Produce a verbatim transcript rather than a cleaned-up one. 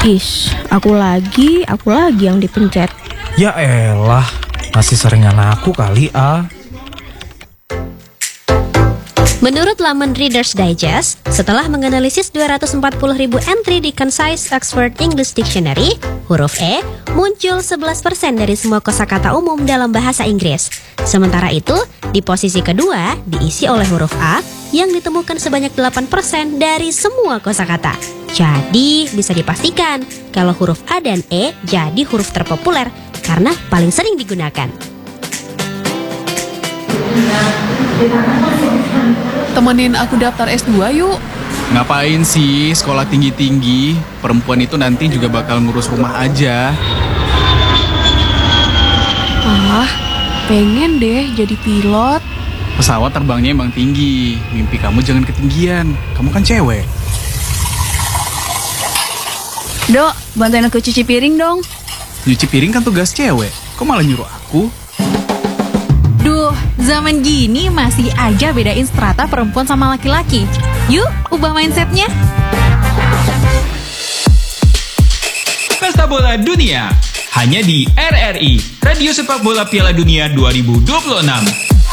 Is, aku lagi, aku lagi yang dipencet. Ya elah, masih seringan aku kali ah. Menurut laman Reader's Digest, setelah menganalisis dua ratus empat puluh ribu entry di Concise Oxford English Dictionary, huruf E muncul sebelas persen dari semua kosakata umum dalam bahasa Inggris. Sementara itu, di posisi kedua diisi oleh huruf A yang ditemukan sebanyak delapan persen dari semua kosakata. Jadi, bisa dipastikan kalau huruf A dan E jadi huruf terpopuler karena paling sering digunakan. Temenin aku daftar S dua yuk. Ngapain sih sekolah tinggi-tinggi? Perempuan itu nanti juga bakal ngurus rumah aja. Ah, pengen deh jadi pilot. Pesawat terbangnya emang tinggi. Mimpi kamu jangan ketinggian. Kamu kan cewek. Dok, bantuin aku cuci piring dong. Nyuci piring kan tugas cewek. Kok malah nyuruh aku? Duh, zaman gini masih aja bedain strata perempuan sama laki-laki. Yuk, ubah mindsetnya. Pesta Bola Dunia hanya di R R I, Radio Sepak Bola Piala Dunia dua ribu dua puluh enam.